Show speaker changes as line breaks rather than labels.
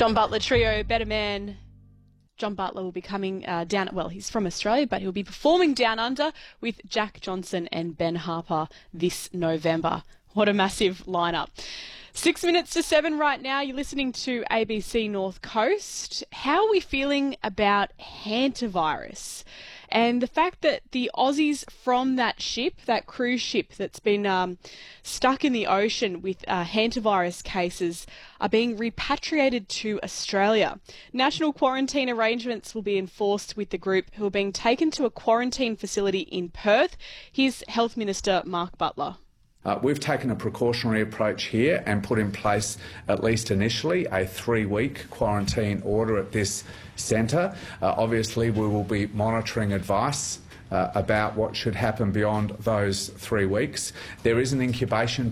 John Butler Trio, Better Man. John Butler will be coming down, well, he's from Australia, but he'll be performing Down Under with Jack Johnson and Ben Harper this November. What a massive lineup. 6 minutes to 7 right now. You're listening to ABC North Coast. How are we feeling about hantavirus? And the fact that the Aussies from that ship, that cruise ship that's been stuck in the ocean with hantavirus cases, are being repatriated to Australia. National quarantine arrangements will be enforced with the group, who are being taken to a quarantine facility in Perth. Here's Health Minister Mark Butler.
We've taken a precautionary approach here and put in place, at least initially, a 3-week quarantine order at this centre. Obviously, we will be monitoring advice about what should happen beyond those 3 weeks. There is an incubation